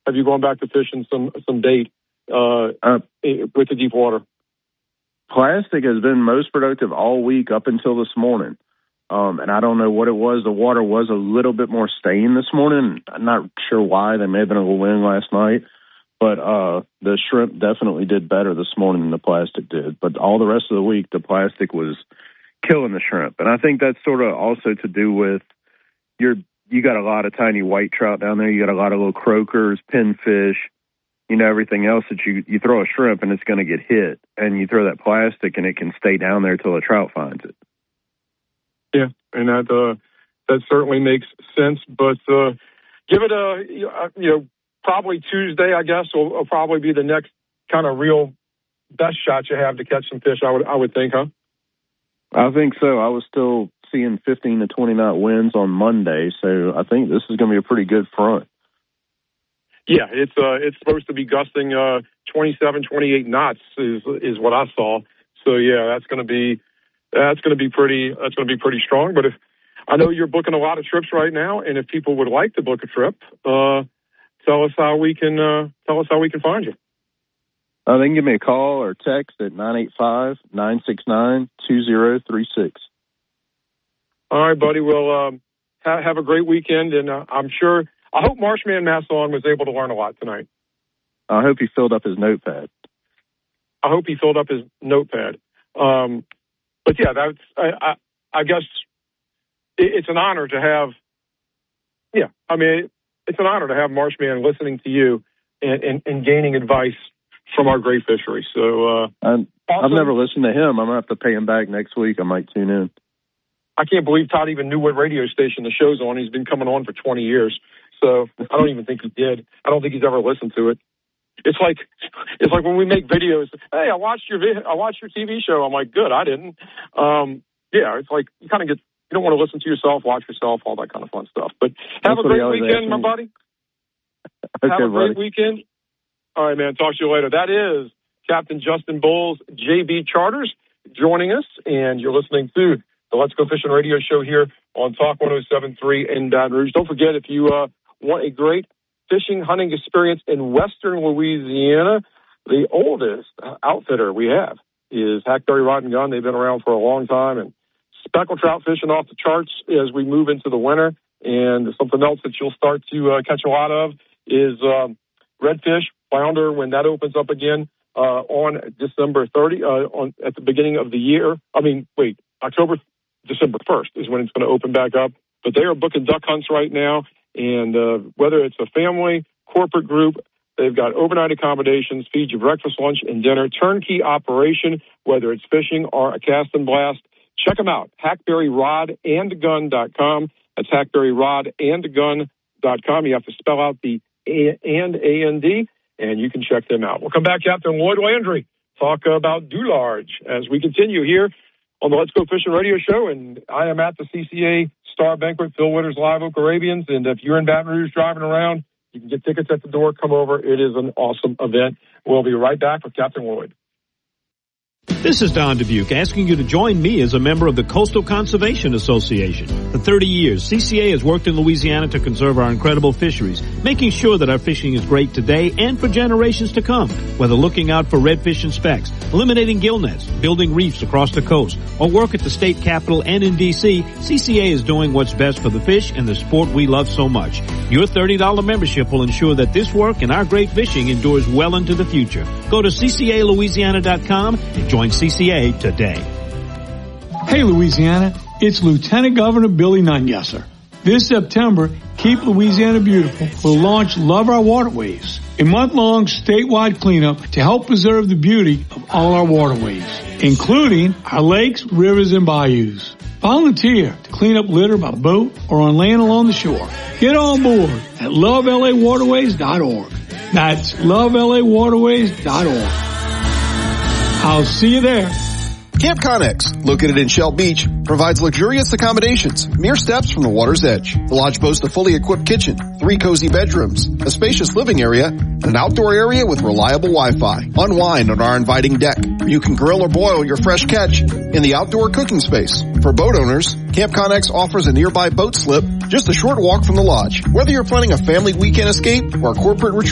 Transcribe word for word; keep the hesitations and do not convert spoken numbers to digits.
have you gone back to fishing some some bait uh, uh, with the deep water? Plastic has been most productive all week up until this morning. Um, and I don't know what it was. The water was a little bit more stained this morning. I'm not sure why. There may have been a little wind last night. But uh, the shrimp definitely did better this morning than the plastic did. But all the rest of the week, the plastic was killing the shrimp. And I think that's sort of also to do with your, you got a lot of tiny white trout down there. You got a lot of little croakers, pinfish, you know, everything else that you, you throw a shrimp and it's going to get hit. And you throw that plastic and it can stay down there till a trout finds it. Yeah, and that uh, that certainly makes sense. But uh, give it a, you know, probably Tuesday, I guess, will, will probably be the next kind of real best shot you have to catch some fish, I would I would think, huh? I think so. I was still seeing fifteen to twenty knot winds on Monday, so I think this is going to be a pretty good front. Yeah, it's uh, it's supposed to be gusting uh, twenty-seven, twenty-eight knots is is what I saw. So yeah, that's going to be that's going to be pretty that's going to be pretty strong. But if I know you're booking a lot of trips right now, and if people would like to book a trip, uh, tell us how we can uh, tell us how we can find you. Uh, they can give me a call or text at nine eight five, nine six nine, two zero three six. All right, buddy. Well, um, ha- have a great weekend, and uh, I'm sure. I hope Marshman Masson was able to learn a lot tonight. I hope he filled up his notepad. I hope he filled up his notepad. Um, but yeah, that's. I, I, I guess it, it's an honor to have. Yeah, I mean, it's an honor to have Marshman listening to you and, and, and gaining advice from our great fishery. So uh, I'm, awesome. I've never listened to him. I'm gonna have to pay him back next week. I might tune in. I can't believe Todd even knew what radio station the show's on. He's been coming on for twenty years. So I don't even think he did. I don't think he's ever listened to it. It's like it's like when we make videos. Hey, I watched your vi- I watched your T V show. I'm like, good. I didn't. Um, yeah, it's like you kind of get you don't want to listen to yourself, watch yourself, all that kind of fun stuff. But have That's a great weekend, my buddy. Okay, have a great buddy. weekend. All right, man. Talk to you later. That is Captain Justin Bowles, J B Charters, joining us, and you're listening to the Let's Go Fishing radio show here on Talk one oh seven point three in Baton Rouge. Don't forget, if you uh, want a great fishing, hunting experience in western Louisiana, the oldest outfitter we have is Hackberry Rod and Gun. They've been around for a long time, and speckled trout fishing off the charts as we move into the winter. And something else that you'll start to uh, catch a lot of is um, redfish, flounder, when that opens up again uh, on December thirtieth, uh, on at the beginning of the year. I mean, wait, October, December first is when it's going to open back up. But they are booking duck hunts right now. And uh, whether it's a family, corporate group, they've got overnight accommodations, feed you breakfast, lunch, and dinner, turnkey operation, whether it's fishing or a cast and blast. Check them out, hackberry rod and gun dot com. That's hackberry rod and gun dot com. You have to spell out the A and A N D, and you can check them out. We'll come back, Captain Lloyd Landry, talk about Dularge as we continue here on the Let's Go Fishing radio show. And I am at the C C A Star Banquet, Phil Witter's Live Oak Arabians. And if you're in Baton Rouge driving around, you can get tickets at the door. Come over. It is an awesome event. We'll be right back with Captain Lloyd. This is Don Dubuque asking you to join me as a member of the Coastal Conservation Association. For thirty years, C C A has worked in Louisiana to conserve our incredible fisheries, making sure that our fishing is great today and for generations to come. Whether looking out for redfish and specks, eliminating gill nets, building reefs across the coast, or work at the state capitol and in D C, C C A is doing what's best for the fish and the sport we love so much. Your thirty dollars membership will ensure that this work and our great fishing endures well into the future. Go to C C A Louisiana dot com and join C C A today. Hey Louisiana, it's Lieutenant Governor Billy Nungesser. This September, Keep Louisiana Beautiful will launch Love Our Waterways, a month-long statewide cleanup to help preserve the beauty of all our waterways, including our lakes, rivers, and bayous. Volunteer to clean up litter by boat or on land along the shore. Get on board at love L A waterways dot org. That's love L A waterways dot org. I'll see you there. Camp Connex, located in Shell Beach, provides luxurious accommodations, mere steps from the water's edge. The lodge boasts a fully equipped kitchen, three cozy bedrooms, a spacious living area, and an outdoor area with reliable Wi-Fi. Unwind on our inviting deck, where you can grill or boil your fresh catch in the outdoor cooking space. For boat owners, Camp Connex offers a nearby boat slip, just a short walk from the lodge. Whether you're planning a family weekend escape or a corporate retreat,